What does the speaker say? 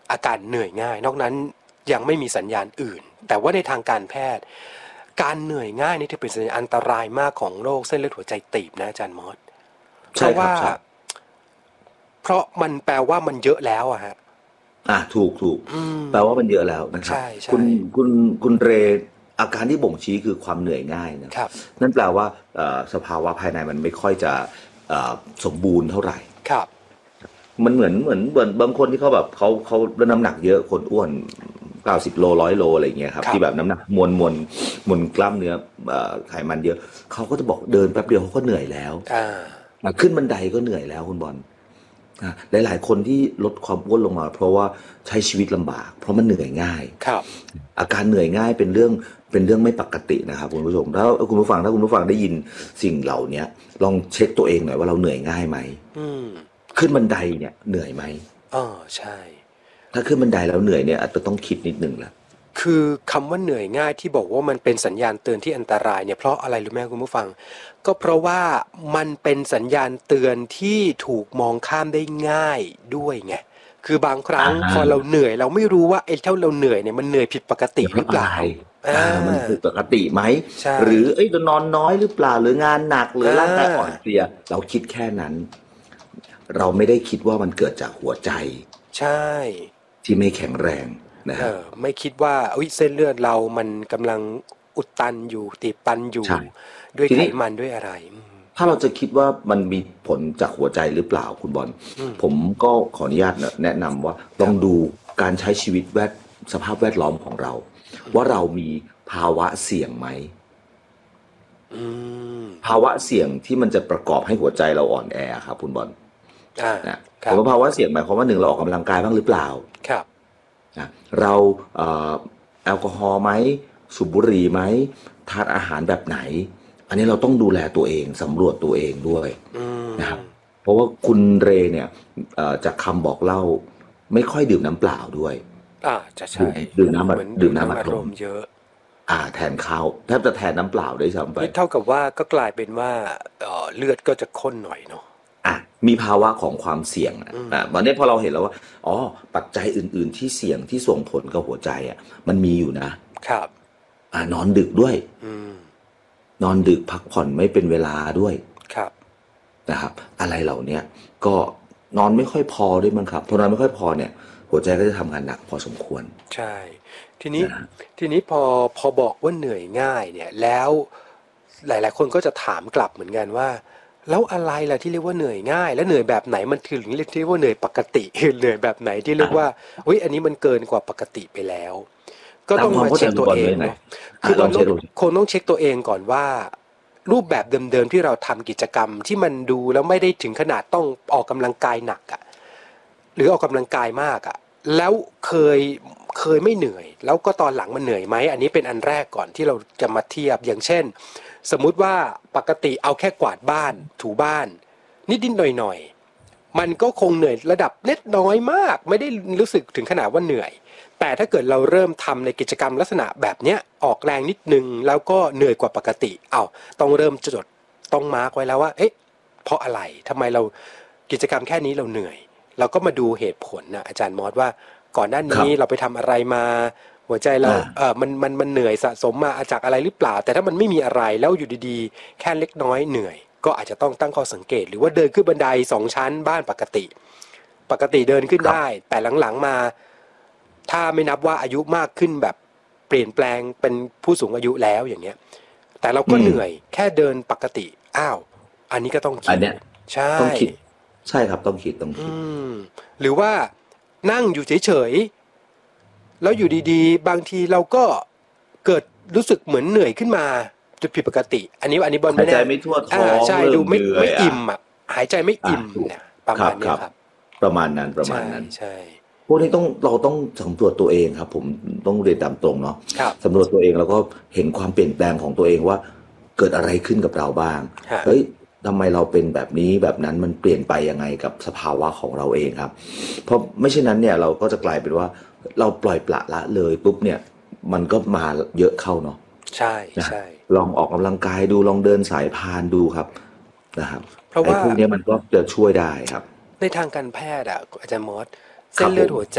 อาการเหนื่อยง่ายนอกนั้นยังไม่มีสัญญาณอื่นแต่ว่าในทางการแพทย์การเหนื่อยง่ายนี่ถือเป็นสัญญาณอันตรายมากของโรคเส้นเลือดหัวใจตีบนะอาจารย์มอสเพราะว่าเพราะมันแปลว่ามันเยอะแล้วอะฮะถูกแปลว่ามันเยอะแล้วนะครับคุณเรอาการที่บ่งชี้คือความเหนื่อยง่ายนะครับนั่นแปลว่าสภาวะภายในมันไม่ค่อยจะสมบูรณ์เท่าไหร่ครับมันเหมือนบางคนที่เขาแบบเขาน้ำหนักเยอะคนอ้วน90 โล100 โลอะไรอย่างเงี้ยครับที่แบบน้ำหนักมวลกล้ามเนื้อไขมันเยอะเขาก็จะบอกเดินแป๊บเดียวเขาก็เหนื่อยแล้วขึ้นบันไดก็เหนื่อยแล้วคุณบอลหลายๆคนที่ลดความอ้วนลงมาเพราะว่าใช้ชีวิตลำบากเพราะมันเหนื่อยง่ายครับอาการเหนื่อยง่ายเป็นเรื่องไม่ปกตินะครับคุณผู้ชมถ้าคุณผู้ฟังได้ยินสิ่งเหล่านี้ลองเช็คตัวเองหน่อยว่าเราเหนื่อยง่ายไหมขึ้นบันไดเนี่ยเหนื่อยไหมใช่ถ้าขึ้นบันไดแล้วเหนื่อยเนี่ยอาจจะต้องคิดนิดนึงละคือคำว่าเหนื่อยง่ายที่บอกว่ามันเป็นสัญญาณเตือนที่อันตรายเนี่ยเพราะอะไรรู้ไหมคุณผู้ฟังก็เพราะว่ามันเป็นสัญญาณเตือนที่ถูกมองข้ามได้ง่ายด้วยไงคือบางครั้งพอเราเหนื่อยเราไม่รู้ว่าไอ้เท่าเราเหนื่อยเนี่ยมันเหนื่อยผิดปกติหรือเปล่ามันผิดปกติไหมหรือเรานอนน้อยหรือเปล่าหรืองานหนักหรือร่างกายอ่อนเพลียเราคิดแค่นั้นเราไม่ได้คิดว่ามันเกิดจากหัวใจใช่ที่ไม่แข็งแรงนะครับไม่คิดว่าเส้นเลือดเรามันกำลังอุดตันอยู่ตีบตันอยู่ด้วยไขมันด้วยอะไรถ้าเราจะคิดว่ามันมีผลจากหัวใจหรือเปล่าคุณบอลผมก็ขออนุญาตแนะนำว่าต้องดูการใช้ชีวิตสภาพแวดล้อมของเราว่าเรามีภาวะเสี่ยงไหมภาวะเสี่ยงที่มันจะประกอบให้หัวใจเราอ่อนแอครับคุณบอลผมว่าภาวะเสี่ยงหมายความว่า1เราออกกำลังกายบ้างหรือเปล่าครับเราแอลกอฮอล์ไหมสูบบุหรี่ไหมทานอาหารแบบไหนอันนี้เราต้องดูแลตัวเองสำรวจตัวเองด้วยนะครับเพราะว่าคุณเรเนี่ยจากคำบอกเล่าไม่ค่อยดื่มน้ำเปล่าด้วยจะใช่ดื่มน้ำอัดลมเยอะแทนข้าวแทบจะแทนน้ำเปล่าด้วยซ้ำไปเท่ากับว่าก็กลายเป็นว่าเลือดก็จะข้นหน่อยเนาะมีภาวะของความเสี่ยงวันนี้พอเราเห็นแล้วว่าปัจจัยอื่นๆที่เสี่ยงที่ส่งผลกับหัวใจมันมีอยู่นะครับนอนดึกด้วยนอนดึกพักผ่อนไม่เป็นเวลาด้วยครับนะครับอะไรเหล่านี้ก็นอนไม่ค่อยพอด้วยมั้งครับพอนอนไม่ค่อยพอเนี่ยหัวใจก็จะทำงานหนักพอสมควรใช่ทีนี้พอบอกว่าเหนื่อยง่ายเนี่ยแล้วหลายๆคนก็จะถามกลับเหมือนกันว่าแล้วอะไรล่ะที่เรียกว่าเหนื่อยง่ายและเหนื่อยแบบไหนมันถึงเรียกว่าเหนื่อยปกติเหนื่อยแบบไหนที่เรียกว่าอันนี้มันเกินกว่าปกติไปแล้วก็ต้องมาเช็คตัวเองเนาะคือเราคงต้องเช็คตัวเองก่อนว่ารูปแบบเดิมๆที่เราทำกิจกรรมที่มันดูแล้วไม่ได้ถึงขนาดต้องออกกำลังกายหนักหรือออกกำลังกายมากแล้วเคยไม่เหนื่อยแล้วก็ตอนหลังมันเหนื่อยไหมอันนี้เป็นอันแรกก่อนที่เราจะมาเทียบอย่างเช่นสมมุติว่าปกติเอาแค่กวาดบ้านถูบ้านนิดๆหน่อยๆมันก็คงเหนื่อยระดับเล็กน้อยมากไม่ได้รู้สึกถึงขนาดว่าเหนื่อยแต่ถ้าเกิดเราเริ่มทำในกิจกรรมลักษณะแบบเนี้ยออกแรงนิดนึงแล้วก็เหนื่อยกว่าปกติต้องเริ่มต้องมาร์กไว้แล้วว่าเพราะอะไรทำไมเรากิจกรรมแค่นี้เราเหนื่อยเราก็มาดูเหตุผลนะอาจารย์มอสว่าก่อนหน้านี้เราไปทำอะไรมาหัวใจเรามันเหนื่อยสะสมมาจากอะไรหรือเปล่าแต่ถ้ามันไม่มีอะไรแล้วอยู่ดีๆแค่เล็กน้อยเหนื่อยก็อาจจะต้องตั้งข้อสังเกตหรือว่าเดินขึ้นบันได2 ชั้นบ้านปกติเดินขึ้นได้แต่หลังๆมาถ้าไม่นับว่าอายุมากขึ้นแบบเปลี่ยนแปลงเป็นผู้สูงอายุแล้วอย่างเงี้ยแต่เราก็เหนื่อยแค่เดินปกติอันนี้ก็ต้องคิดใช่ต้องคิดใช่ครับต้องคิดหรือว่านั่งอยู่เฉยๆแล้วอยู่ดีๆบางทีเราก็เกิดรู้สึกเหมือนเหนื่อยขึ้นมาจุดผิดปกติอันนี้บอลไม่แน่หายใจไม่ทั่วท้องใช่ดูไม่อิ่มหายใจไม่อิ่มเนี่ยประมาณนี้ครับประมาณนั้นใช่พวกนี้เราต้องสำรวจตัวเองครับผมต้องเรียนตามตรงเนาะสำรวจตัวเองแล้วก็เห็นความเปลี่ยนแปลงของตัวเองว่าเกิดอะไรขึ้นกับเราบ้างทำไมเราเป็นแบบนี้แบบนั้นมันเปลี่ยนไปยังไงกับสภาวะของเราเองครับเพราะไม่เช่นนั้นเนี่ยเราก็จะกลายเป็นว่าเราปล่อยปละละเลยปุ๊บเนี่ยมันก็มาเยอะเข้าเนาะใช่ลองออกกำลังกายดูลองเดินสายพานดูครับนะครับเพราะว่าพวกนี้มันก็จะช่วยได้ครับในทางการแพทย์อาจารย์มอสเส้นเลือดหัวใจ